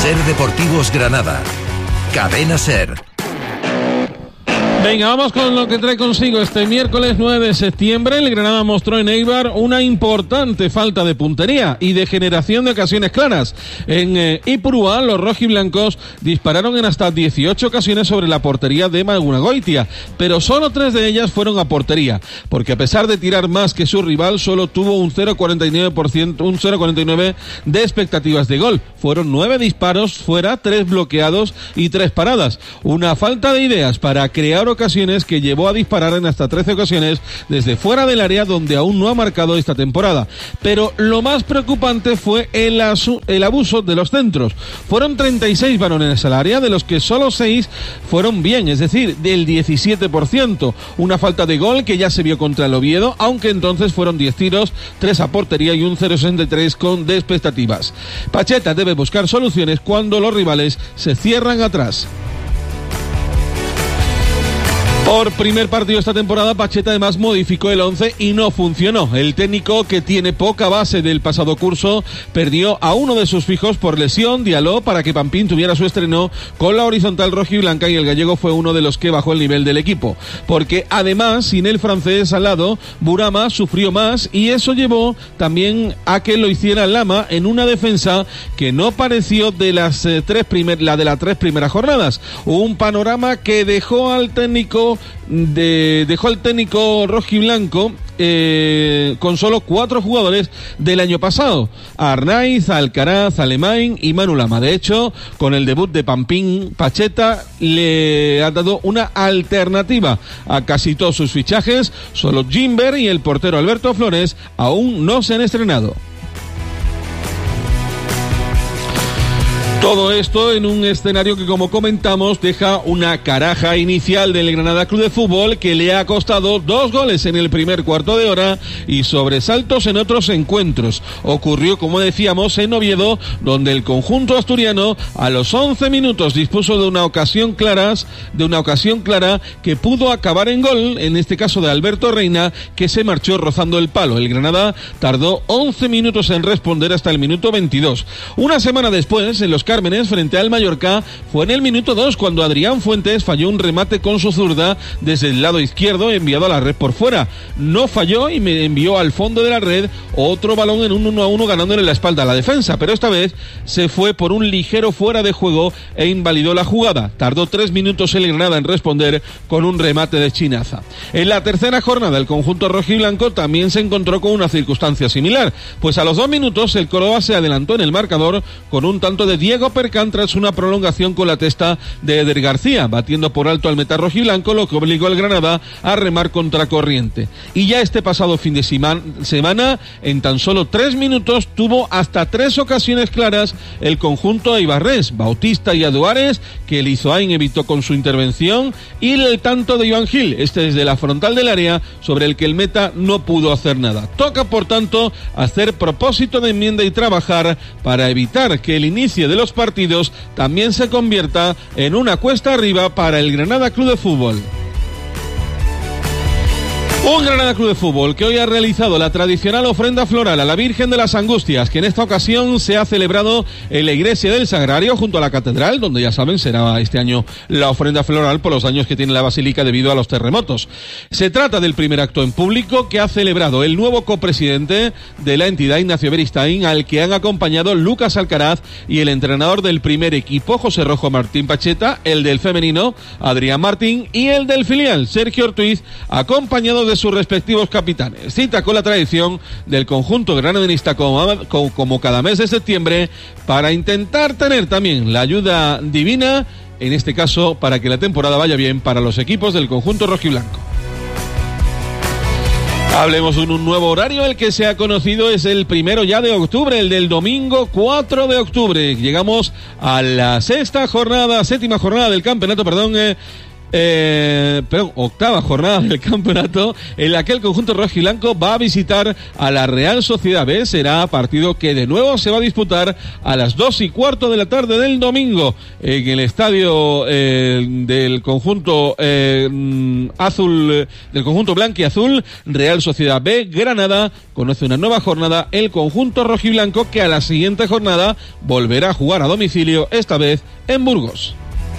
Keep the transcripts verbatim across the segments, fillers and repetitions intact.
Ser Deportivos Granada. Cadena Ser. Venga, vamos con lo que trae consigo este miércoles nueve de septiembre. El Granada mostró en Eibar una importante falta de puntería y de generación de ocasiones claras. En eh, Ipurúa, los rojiblancos dispararon en hasta dieciocho ocasiones sobre la portería de Magunagoitia, pero solo tres de ellas fueron a portería, porque a pesar de tirar más que su rival, solo tuvo un cero coma cuarenta y nueve por ciento, un cero coma cuarenta y nueve de expectativas de gol. Fueron nueve disparos fuera, tres bloqueados y tres paradas. Una falta de ideas para crear ocasiones que llevó a disparar en hasta trece ocasiones desde fuera del área, donde aún no ha marcado esta temporada. Pero lo más preocupante fue el, asu- el abuso de los centros. Fueron treinta y seis balones al área, de los que solo seis fueron bien, es decir, del diecisiete por ciento. Una falta de gol que ya se vio contra el Oviedo, aunque entonces fueron diez tiros, tres a portería y un cero coma sesenta y tres con de expectativas. Pacheta debe buscar soluciones cuando los rivales se cierran atrás. Por primer partido esta temporada, Pacheta además modificó el once y no funcionó. El técnico, que tiene poca base del pasado curso, perdió a uno de sus fijos por lesión, Diallo, para que Pampín tuviera su estreno con la horizontal rojiblanca, y el gallego fue uno de los que bajó el nivel del equipo. Porque además, sin el francés al lado, Burama sufrió más, y eso llevó también a que lo hiciera Lama en una defensa que no pareció de las eh, tres primer, la de las tres primeras jornadas. Un panorama que dejó al técnico De, dejó al técnico rojiblanco eh, con solo cuatro jugadores del año pasado: Arnaiz, Alcaraz, Alemán y Manu Lama. De hecho, con el debut de Pampín, Pacheta le ha dado una alternativa a casi todos sus fichajes. Solo Jimber y el portero Alberto Flores aún no se han estrenado. Todo esto en un escenario que, como comentamos, deja una caraja inicial del Granada Club de Fútbol que le ha costado dos goles en el primer cuarto de hora y sobresaltos en otros encuentros. Ocurrió, como decíamos, en Oviedo, donde el conjunto asturiano a los once minutos dispuso de una ocasión claras, de una ocasión clara que pudo acabar en gol, en este caso de Alberto Reina, que se marchó rozando el palo. El Granada tardó once minutos en responder hasta el minuto veintidós. Una semana después, en los Cármenes, frente al Mallorca, fue en el minuto dos cuando Adrián Fuentes falló un remate con su zurda desde el lado izquierdo, enviado a la red por fuera. No falló y me envió al fondo de la red otro balón en un uno a uno, ganándole la espalda a la defensa, pero esta vez se fue por un ligero fuera de juego e invalidó la jugada. Tardó tres minutos el Granada en responder con un remate de Chinaza. En la tercera jornada, el conjunto rojiblanco también se encontró con una circunstancia similar, pues a los dos minutos el Córdoba se adelantó en el marcador con un tanto de Diego Percán tras una prolongación con la testa de Eder García, batiendo por alto al meta rojiblanco, lo que obligó al Granada a remar contracorriente. Y ya este pasado fin de semana, en tan solo tres minutos, tuvo hasta tres ocasiones claras el conjunto eibarrés: Bautista y Aduares, que el Izoain evitó con su intervención, y el tanto de Iván Gil, este desde la frontal del área, sobre el que el meta no pudo hacer nada. Toca, por tanto, hacer propósito de enmienda y trabajar para evitar que el inicio de los partidos también se convierta en una cuesta arriba para el Granada Club de Fútbol. Un Granada Club de Fútbol que hoy ha realizado la tradicional ofrenda floral a la Virgen de las Angustias, que en esta ocasión se ha celebrado en la iglesia del Sagrario junto a la catedral, donde, ya saben, será este año la ofrenda floral por los daños que tiene la basílica debido a los terremotos. Se trata del primer acto en público que ha celebrado el nuevo copresidente de la entidad, Ignacio Beristain, al que han acompañado Lucas Alcaraz y el entrenador del primer equipo, José Rojo Martín Pacheta, el del femenino, Adrián Martín, y el del filial, Sergio Ortiz, acompañado de sus respectivos capitanes. Cita con la tradición del conjunto granadinista como, como cada mes de septiembre, para intentar tener también la ayuda divina, en este caso para que la temporada vaya bien para los equipos del conjunto rojiblanco. Hablemos de un nuevo horario. El que se ha conocido es el primero ya de octubre, el del domingo cuatro de octubre. Llegamos a la sexta jornada, séptima jornada del campeonato, perdón, eh, Eh, pero octava jornada del campeonato en la que el conjunto rojiblanco va a visitar a la Real Sociedad B. Será partido que de nuevo se va a disputar a las dos y cuarto de la tarde del domingo en el estadio eh, del conjunto eh, azul, del conjunto blanco y azul. Real Sociedad B, Granada conoce una nueva jornada. El conjunto rojiblanco que a la siguiente jornada volverá a jugar a domicilio, esta vez en Burgos.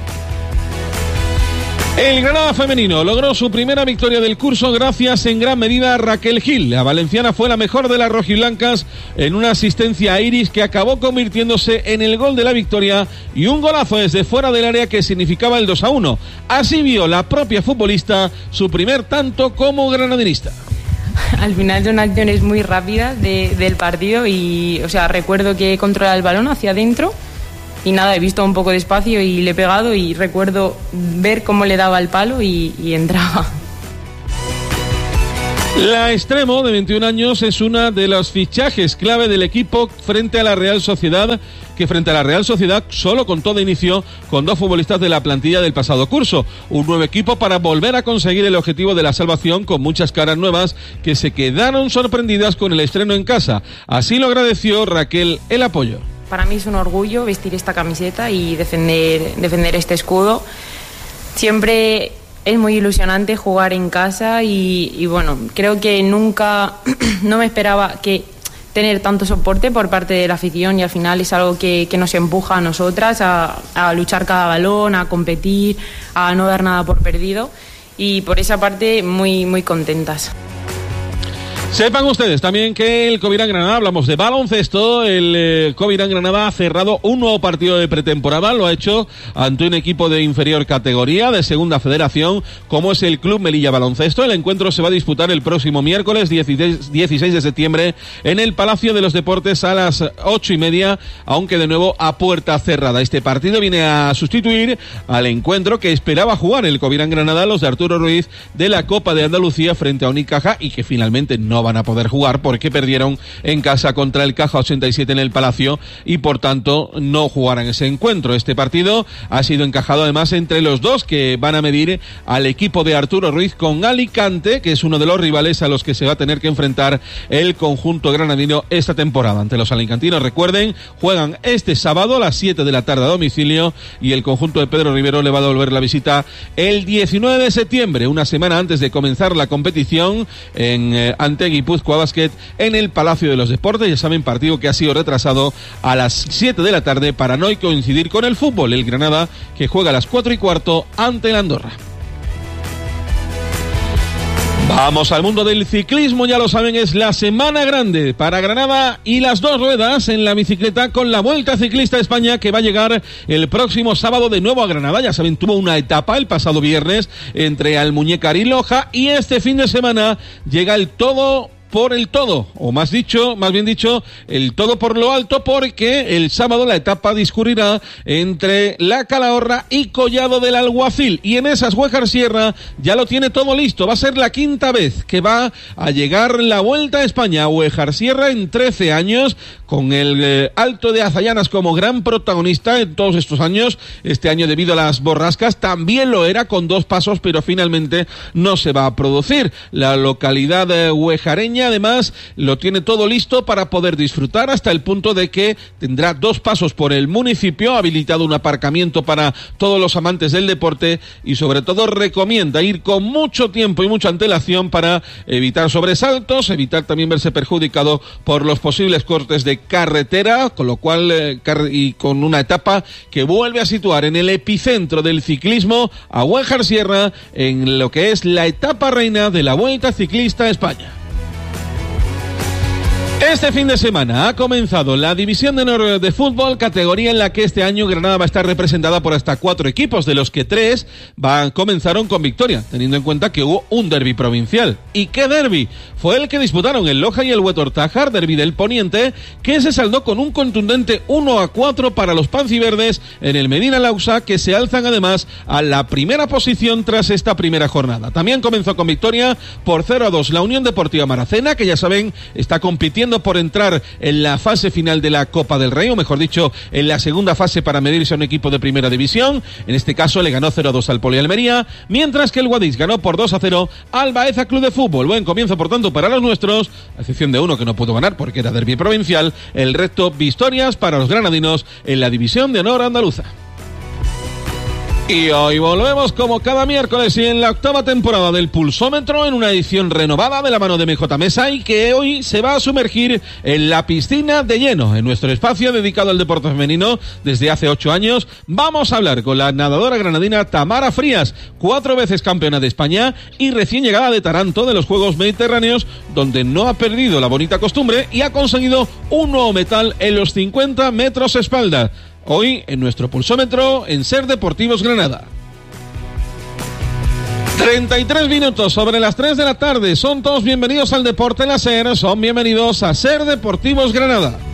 El Granada femenino logró su primera victoria del curso gracias en gran medida a Raquel Gil. La valenciana fue la mejor de las rojiblancas en una asistencia a Iris que acabó convirtiéndose en el gol de la victoria y un golazo desde fuera del área que significaba el dos a uno. Así vio la propia futbolista su primer tanto como granadinista. Al final son acciones muy rápidas de, del partido y, o sea, recuerdo que controlaba el balón hacia adentro. Y nada, he visto un poco de espacio y le he pegado y recuerdo ver cómo le daba el palo y, y entraba. La extremo de veintiún años es una de los fichajes clave del equipo frente a la Real Sociedad, que frente a la Real Sociedad solo contó de inicio con dos futbolistas de la plantilla del pasado curso. Un nuevo equipo para volver a conseguir el objetivo de la salvación con muchas caras nuevas que se quedaron sorprendidas con el estreno en casa. Así lo agradeció Raquel el apoyo. Para mí es un orgullo vestir esta camiseta y defender, defender este escudo. Siempre es muy ilusionante jugar en casa y, y bueno, creo que nunca, no me esperaba que tener tanto soporte por parte de la afición y al final es algo que, que nos empuja a nosotras a, a luchar cada balón, a competir, a no dar nada por perdido y por esa parte muy, muy contentas. Sepan ustedes también que el Covirán Granada, hablamos de baloncesto, el eh, Covirán Granada ha cerrado un nuevo partido de pretemporada, lo ha hecho ante un equipo de inferior categoría, de segunda federación, como es el Club Melilla Baloncesto. El encuentro se va a disputar el próximo miércoles dieciséis de septiembre en el Palacio de los Deportes a las ocho y media, aunque de nuevo a puerta cerrada. Este partido viene a sustituir al encuentro que esperaba jugar el Covirán Granada, los de Arturo Ruiz, de la Copa de Andalucía frente a Unicaja y que finalmente no van a poder jugar porque perdieron en casa contra el Caja ochenta y siete en el Palacio y por tanto no jugarán ese encuentro. Este partido ha sido encajado además entre los dos que van a medir al equipo de Arturo Ruiz con Alicante, que es uno de los rivales a los que se va a tener que enfrentar el conjunto granadino esta temporada. Ante los alicantinos, recuerden, juegan este sábado a las siete de la tarde a domicilio y el conjunto de Pedro Rivero le va a devolver la visita el diecinueve de septiembre, una semana antes de comenzar la competición en eh, ante Guipúzcoa Basket en el Palacio de los Deportes. Ya saben, partido que ha sido retrasado a las siete de la tarde para no coincidir con el fútbol. El Granada que juega a las cuatro y cuarto ante el Andorra. Vamos al mundo del ciclismo, ya lo saben, es la semana grande para Granada y las dos ruedas en la bicicleta con la Vuelta Ciclista a España que va a llegar el próximo sábado de nuevo a Granada. Ya saben, tuvo una etapa el pasado viernes entre Almuñécar y Loja y este fin de semana llega el todo por el todo, o más dicho, más bien dicho, el todo por lo alto, porque el sábado la etapa discurrirá entre La Calahorra y Collado del Alguacil, y en esas Huéjar Sierra ya lo tiene todo listo. Va a ser la quinta vez que va a llegar la Vuelta a España a Huéjar Sierra en trece años, con el eh, Alto de Azallanas como gran protagonista en todos estos años. Este año, debido a las borrascas, también lo era con dos pasos, pero finalmente no se va a producir. La localidad eh, huejareña además lo tiene todo listo para poder disfrutar, hasta el punto de que tendrá dos pasos por el municipio, habilitado un aparcamiento para todos los amantes del deporte y sobre todo recomienda ir con mucho tiempo y mucha antelación para evitar sobresaltos, evitar también verse perjudicado por los posibles cortes de carretera, con lo cual eh, y con una etapa que vuelve a situar en el epicentro del ciclismo a Huéjar Sierra en lo que es la etapa reina de la Vuelta Ciclista a España. Este fin de semana ha comenzado la División de Honor de Fútbol, categoría en la que este año Granada va a estar representada por hasta cuatro equipos, de los que tres van, comenzaron con victoria, teniendo en cuenta que hubo un derbi provincial. ¿Y qué derbi? Fue el que disputaron el Loja y el Huetortájar, derbi del Poniente, que se saldó con un contundente uno a cuatro para los panciverdes en el Medina Lausa, que se alzan además a la primera posición tras esta primera jornada. También comenzó con victoria por cero a dos la Unión Deportiva Maracena, que ya saben está compitiendo compitiendo por entrar en la fase final de la Copa del Rey, o mejor dicho, en la segunda fase para medirse a un equipo de primera división. En este caso le ganó cero a dos al Poli Almería, mientras que el Guadix ganó por dos a cero al Baeza Club de Fútbol. Buen comienzo, por tanto, para los nuestros, a excepción de uno que no pudo ganar porque era derbi provincial. El resto, victorias para los granadinos en la División de Honor andaluza. Y hoy volvemos como cada miércoles y en la octava temporada del Pulsómetro, en una edición renovada de la mano de M J Mesa, y que hoy se va a sumergir en la piscina de lleno, en nuestro espacio dedicado al deporte femenino desde hace ocho años. Vamos a hablar con la nadadora granadina Tamara Frías, cuatro veces campeona de España y recién llegada de Taranto de los Juegos Mediterráneos, donde no ha perdido la bonita costumbre y ha conseguido un nuevo metal en los cincuenta metros espalda. Hoy en nuestro Pulsómetro en Ser Deportivos Granada. treinta y tres minutos sobre las tres de la tarde. Son todos bienvenidos al Deporte en la Ser. Son bienvenidos a Ser Deportivos Granada.